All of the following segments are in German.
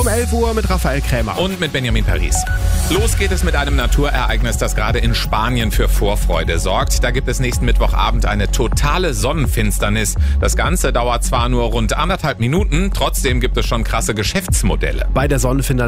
Um 11 Uhr mit Raphael Krämer. Und mit Benjamin Paris. Los geht es mit einem Naturereignis, das gerade in Spanien für Vorfreude sorgt. Da gibt es nächsten Mittwochabend eine totale Sonnenfinsternis. Das Ganze dauert zwar nur rund 1,5 Minuten, trotzdem gibt es schon krasse Geschäftsmodelle. Bei der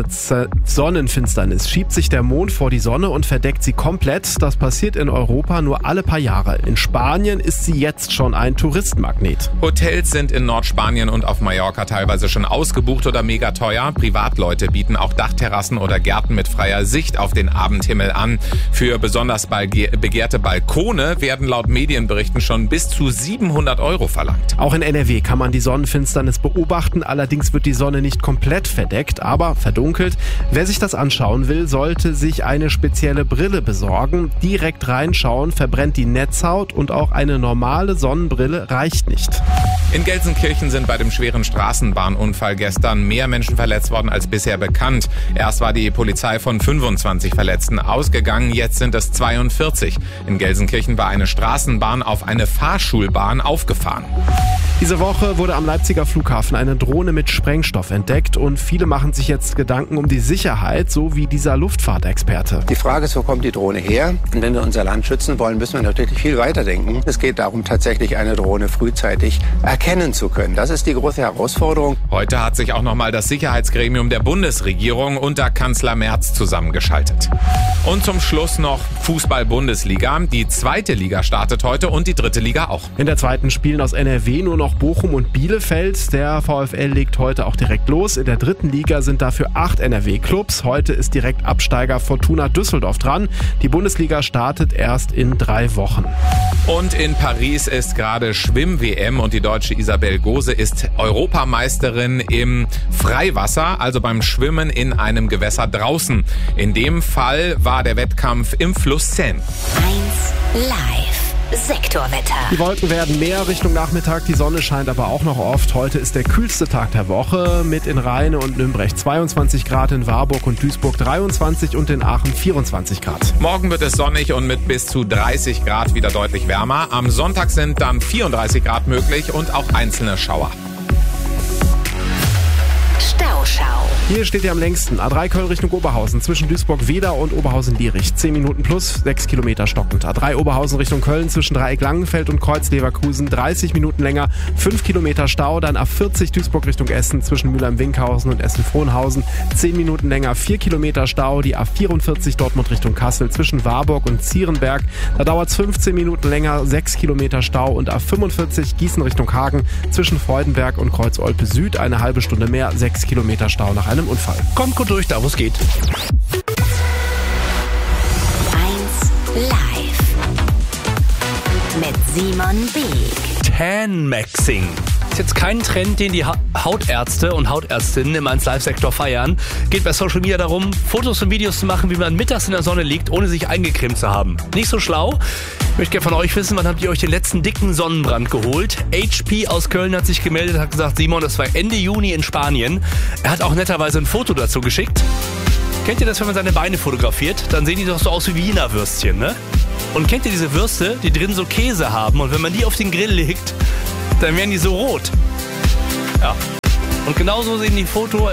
Sonnenfinsternis schiebt sich der Mond vor die Sonne und verdeckt sie komplett. Das passiert in Europa nur alle paar Jahre. In Spanien ist sie jetzt schon ein Touristenmagnet. Hotels sind in Nordspanien und auf Mallorca teilweise schon ausgebucht oder mega teuer. Privatleute bieten auch Dachterrassen oder Gärten mit freier Sicht auf den Abendhimmel an. Für besonders begehrte Balkone werden laut Medienberichten schon bis zu 700 € verlangt. Auch in NRW kann man die Sonnenfinsternis beobachten. Allerdings wird die Sonne nicht komplett verdeckt, aber verdunkelt. Wer sich das anschauen will, sollte sich eine spezielle Brille besorgen. Direkt reinschauen verbrennt die Netzhaut und auch eine normale Sonnenbrille reicht nicht. In Gelsenkirchen sind bei dem schweren Straßenbahnunfall gestern mehr Menschen verletzt worden als bisher bekannt. Erst war die Polizei von 25 Verletzten ausgegangen, jetzt sind es 42. In Gelsenkirchen war eine Straßenbahn auf eine Fahrschulbahn aufgefahren. Diese Woche wurde am Leipziger Flughafen eine Drohne mit Sprengstoff entdeckt und viele machen sich jetzt Gedanken um die Sicherheit, so wie dieser Luftfahrtexperte. Die Frage ist, wo kommt die Drohne her? Und wenn wir unser Land schützen wollen, müssen wir natürlich viel weiterdenken. Es geht darum, tatsächlich eine Drohne frühzeitig erkennen zu können. Das ist die große Herausforderung. Heute hat sich auch nochmal das Sicherheitsgremium der Bundesregierung unter Kanzler Merz zusammengeschaltet. Und zum Schluss noch Fußball-Bundesliga. Die 2. Liga startet heute und die 3. Liga auch. In der 2. spielen aus NRW nur noch Bochum und Bielefeld. Der VfL legt heute auch direkt los. In der 3. Liga sind dafür 8 NRW-Clubs. Heute ist direkt Absteiger Fortuna Düsseldorf dran. Die Bundesliga startet erst in 3 Wochen. Und in Paris ist gerade Schwimm-WM und die deutsche Isabel Gose ist Europameisterin im Freiwasser, also beim Schwimmen in einem Gewässer draußen. In dem Fall war der Wettkampf im Fluss Seine. 1 Live. Sektorwetter. Die Wolken werden mehr Richtung Nachmittag, die Sonne scheint aber auch noch oft. Heute ist der kühlste Tag der Woche mit in Rheine und Nürnberg 22 Grad, in Warburg und Duisburg 23 und in Aachen 24 Grad. Morgen wird es sonnig und mit bis zu 30 Grad wieder deutlich wärmer. Am Sonntag sind dann 34 Grad möglich und auch einzelne Schauer. Stauschau. Hier steht ihr am längsten. A3 Köln Richtung Oberhausen zwischen Duisburg-Wedau und Oberhausen-Lierich. 10 Minuten plus, 6 Kilometer stockend. A3 Oberhausen Richtung Köln zwischen Dreieck-Langenfeld und Kreuz-Leverkusen. 30 Minuten länger, 5 Kilometer Stau. Dann A40 Duisburg Richtung Essen zwischen Mülheim-Winkhausen und Essen-Frohnhausen. 10 Minuten länger, 4 Kilometer Stau. Die A44 Dortmund Richtung Kassel zwischen Warburg und Zierenberg. Da dauert es 15 Minuten länger, 6 Kilometer Stau. Und A45 Gießen Richtung Hagen zwischen Freudenberg und Kreuz-Olpe Süd. Eine halbe Stunde mehr, 6 Kilometer Stau nach einem Unfall. Kommt gut durch, da wo es geht. 1 Live. Mit Simon Beek. Tan-Maxing. Ist jetzt kein Trend, den die Hautärzte und Hautärztinnen im 1-Live-Sektor feiern. Geht bei Social Media darum, Fotos und Videos zu machen, wie man mittags in der Sonne liegt, ohne sich eingecremt zu haben. Nicht so schlau. Ich möchte gerne von euch wissen, wann habt ihr euch den letzten dicken Sonnenbrand geholt? HP aus Köln hat sich gemeldet, hat gesagt, Simon, das war Ende Juni in Spanien. Er hat auch netterweise ein Foto dazu geschickt. Kennt ihr das, wenn man seine Beine fotografiert? Dann sehen die doch so aus wie Wiener Würstchen, ne? Und kennt ihr diese Würste, die drin so Käse haben? Und wenn man die auf den Grill legt, dann werden die so rot. Ja. Und genauso sehen die